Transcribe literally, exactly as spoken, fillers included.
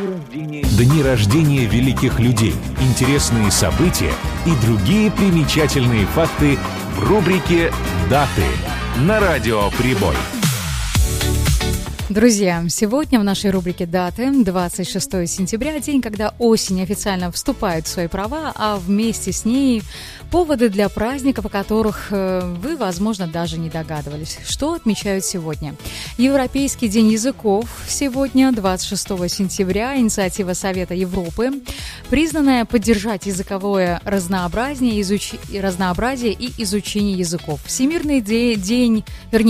Дни рождения великих людей, интересные события и другие примечательные факты в рубрике «Даты» на Радио Прибой. Друзья, сегодня в нашей рубрике «Даты» двадцать шестое сентября, день, когда осень официально вступает в свои права, а вместе с ней поводы для праздников, о которых вы, возможно, даже не догадывались. Что отмечают сегодня? Европейский день языков сегодня, двадцать шестого сентября, инициатива Совета Европы, признанная поддержать языковое разнообразие, изуч... разнообразие и изучение языков. Всемирный день, вернее,